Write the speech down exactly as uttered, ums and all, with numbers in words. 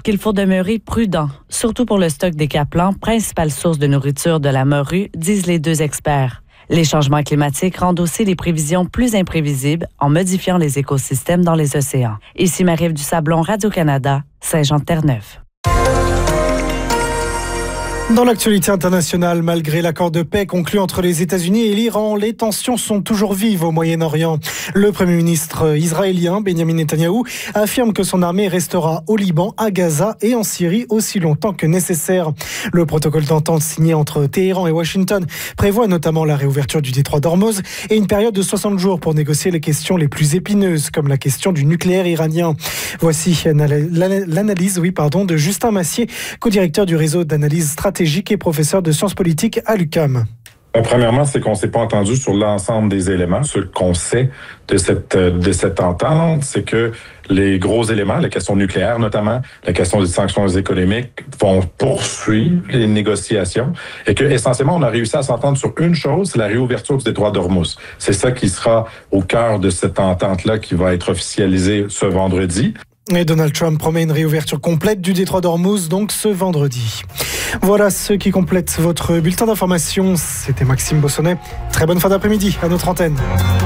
qu'il faut demeurer prudent, surtout pour le stock des capelans, principale source de nourriture de la morue, disent les deux experts. Les changements climatiques rendent aussi les prévisions plus imprévisibles en modifiant les écosystèmes dans les océans. Ici Marie-Ève Dusablon, Radio-Canada, Saint-Jean-de-Terre-Neuve. Dans l'actualité internationale, malgré l'accord de paix conclu entre les États-Unis et l'Iran, les tensions sont toujours vives au Moyen-Orient. Le Premier ministre israélien, Benjamin Netanyahou, affirme que son armée restera au Liban, à Gaza et en Syrie aussi longtemps que nécessaire. Le protocole d'entente signé entre Téhéran et Washington prévoit notamment la réouverture du détroit d'Ormuz et une période de soixante jours pour négocier les questions les plus épineuses, comme la question du nucléaire iranien. Voici l'analyse oui, pardon, de Justin Massier, co-directeur du réseau d'analyse stratégique et professeur de sciences politiques à l'U Q A M. Premièrement, c'est qu'on ne s'est pas entendu sur l'ensemble des éléments. Ce qu'on sait de cette, de cette entente, c'est que les gros éléments, la question nucléaire notamment, la question des sanctions économiques, vont poursuivre les négociations et que essentiellement, on a réussi à s'entendre sur une chose, c'est la réouverture du détroit d'Ormuz. C'est ça qui sera au cœur de cette entente-là qui va être officialisée ce vendredi. Et Donald Trump promet une réouverture complète du détroit d'Ormuz, donc ce vendredi. Voilà ce qui complète votre bulletin d'information. C'était Maxime Bossonnet. Très bonne fin d'après-midi à notre antenne.